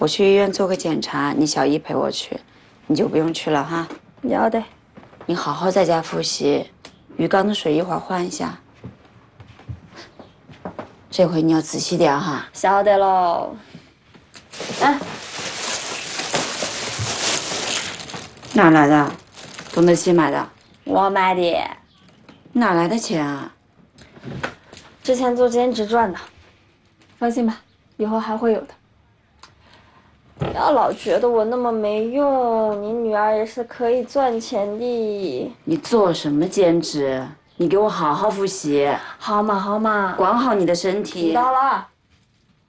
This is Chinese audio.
我去医院做个检查，你小姨陪我去，你就不用去了哈。 要得。 你好好在家复习，鱼缸的水一会儿换一下。这回你要仔细点哈。 晓得喽。哎， 哪来的？董德熙买的？ 我买的。 哪来的钱啊？ 之前做兼职赚的。放心吧，以后还会有的。不要老觉得我那么没用，你女儿也是可以赚钱的。 你做什么兼职？你给我好好复习。 好嘛好嘛， 管好你的身体。 知道了。